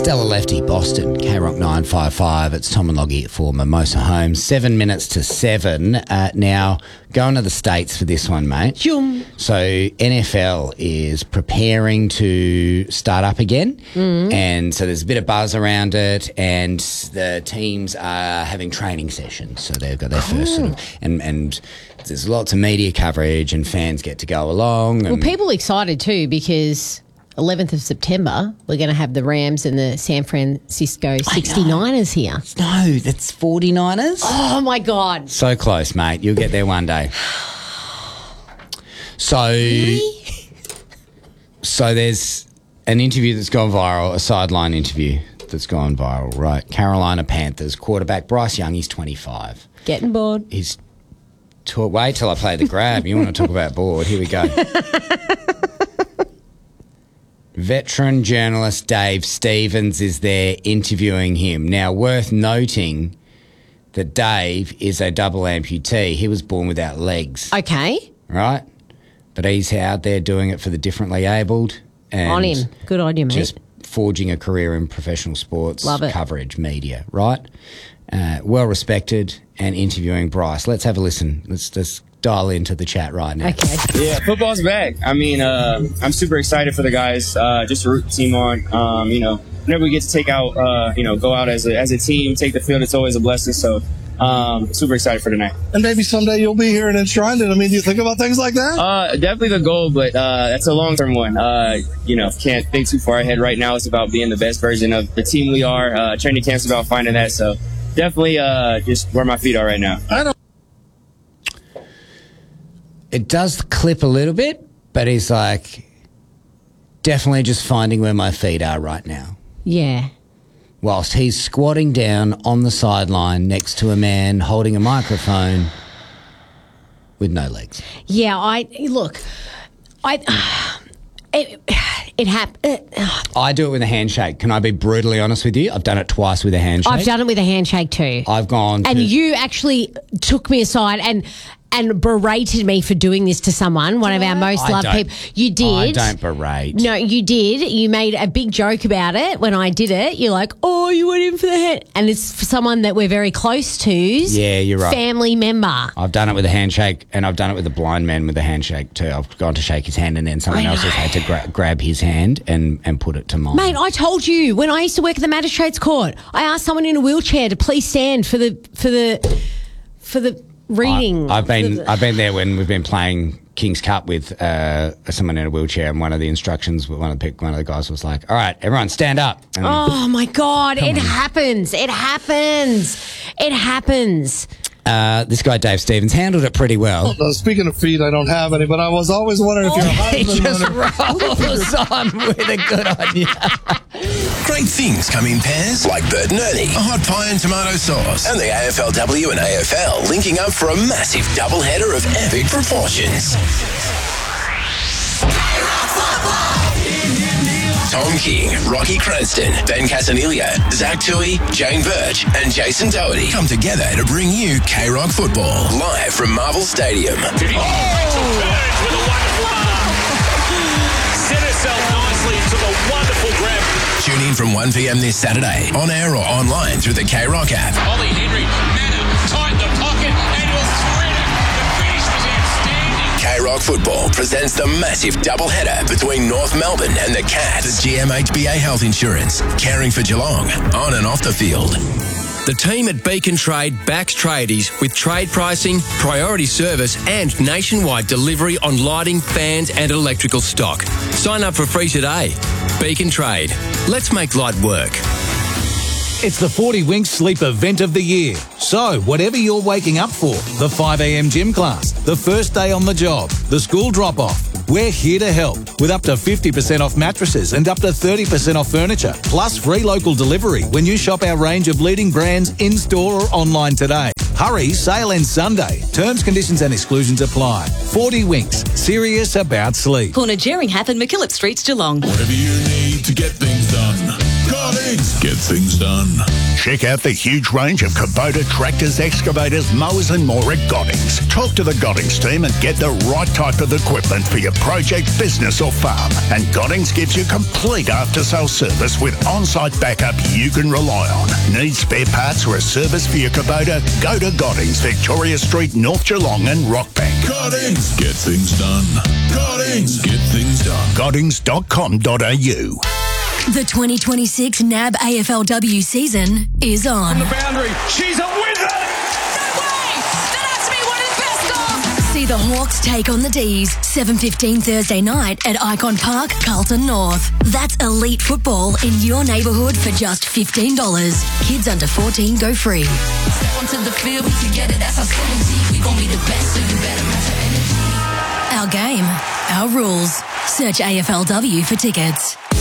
Stella Lefty, Boston, K-Rock 955. It's Tom and Loggy for Mimosa Homes. 7 minutes to 7. Now, going to the States for this one, mate. So, NFL is preparing to start up again. And so there's a bit of buzz around it, and the teams are having training sessions. So they've got their first sort of... And there's lots of media coverage, and fans get to go along. Well, people are excited too, because 11th of September, we're going to have the Rams and the San Francisco 69ers here. No, that's 49ers. Oh, my God. So close, mate. You'll get there one day. So, so there's an interview that's gone viral, a sideline interview that's gone viral, right? Carolina Panthers quarterback Bryce Young, he's 25. Getting bored. He's... Wait till I play the grab. You want to talk about bored? Here we go. Veteran journalist Dave Stevens is there interviewing him. Now, worth noting that Dave is a double amputee. He was born without legs. Okay. Right? But he's out there doing it for the differently abled. And on him. Good on you, mate. Just forging a career in professional sports coverage, media, right? Well respected, and interviewing Bryce. Let's have a listen. Let's just dial into the chat right now. Okay. Yeah, football's back. I mean, I'm super excited for the guys, just to root the team on. Whenever we get to take out, go out as a team, take the field, it's always a blessing. So, super excited for tonight. And maybe someday you'll be here and enshrined it. I mean, do you think about things like that? Definitely the goal, but that's a long-term one. Can't think too far ahead right now. It's about being the best version of the team we are. Training camp's about finding that. So, definitely just where my feet are right now. It does clip a little bit, but he's like, definitely just finding where my feet are right now. Yeah. Whilst he's squatting down on the sideline next to a man holding a microphone with no legs. Yeah, it happened. I do it with a handshake. Can I be brutally honest with you? I've done it twice with a handshake. I've done it with a handshake too. I've gone and you actually took me aside and berated me for doing this to someone, one of our most loved people. You did. I don't berate. No, you did. You made a big joke about it when I did it. You're like, oh, you went in for the hand. And it's for someone that we're very close to's. Yeah, you're right. Family member. I've done it with a handshake, and I've done it with a blind man with a handshake too. I've gone to shake his hand, and then someone else has had to grab his hand and put it to mine. Mate, I told you when I used to work at the magistrates court, I asked someone in a wheelchair to please stand for the reading. I've been there when we've been playing King's Cup with someone in a wheelchair, and one of the instructions, one of the guys was like, "All right, everyone, stand up." And oh my God! It happens. It happens. It happens. This guy Dave Stevens handled it pretty well. Speaking of feet, I don't have any, but I was always wondering if your He husband just rolls on with a good on you. Great things come in pairs, like Bert and Ernie, a hot pie and tomato sauce, and the AFLW and AFL linking up for a massive doubleheader of epic proportions. Tom King, Rocky Cranston, Ben Casaniglia, Zach Toohey, Jane Birch, and Jason Doherty come together to bring you K-Rock Football, live from Marvel Stadium. With a wonderful set herself nicely into the wonderful grab. Tune in from 1 p.m. this Saturday, on air or online through the K-Rock app. Ollie Henry, Manor, tight the pocket, and will thread it. The finish was outstanding. K-Rock Football presents the massive doubleheader between North Melbourne and the Cats. The GMHBA Health Insurance, caring for Geelong, on and off the field. The team at Beacon Trade backs tradies with trade pricing, priority service and nationwide delivery on lighting, fans and electrical stock. Sign up for free today. Beacon Trade. Let's make light work. It's the 40 Winks Sleep event of the year. So, whatever you're waking up for, the 5 a.m. gym class, the first day on the job, the school drop-off, we're here to help with up to 50% off mattresses and up to 30% off furniture, plus free local delivery when you shop our range of leading brands in-store or online today. Hurry, sale ends Sunday. Terms, conditions and exclusions apply. 40 Winks, serious about sleep. Corner Jeringhap and McKillop Streets, Geelong. Whatever you need to get things done. Carnings, get get things done. Check out the huge range of Kubota tractors, excavators, mowers and more at Goddings. Talk to the Goddings team and get the right type of equipment for your project, business or farm. And Goddings gives you complete after-sale service with on-site backup you can rely on. Need spare parts or a service for your Kubota? Go to Goddings, Victoria Street, North Geelong and Rockbank. Goddings, get things done. Goddings, get things done. Goddings.com.au. The 2026 NAB AFLW season is on. On the boundary, she's a wizard! No way! That has to be one of the best goals! See the Hawks take on the D's, 7:15 Thursday night at Icon Park, Carlton North. That's elite football in your neighbourhood for just $15. Kids under 14 go free. Step onto the field, we together, that's our synergy. We gon' be the best, so you better match our energy. Our game, our rules. Search AFLW for tickets.